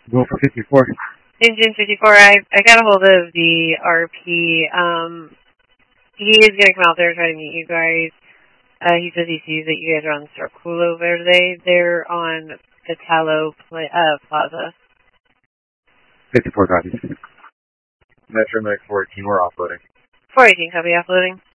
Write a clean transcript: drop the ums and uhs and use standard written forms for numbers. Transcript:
Go for 54. Engine 54, I got a hold of the RP. He is going to come out there and try to meet you guys. He says he sees that you guys are on Circulo Verde. They're on Italo Plaza. 54 copies. Metro Mech 14, we're offloading. 418, copy offloading.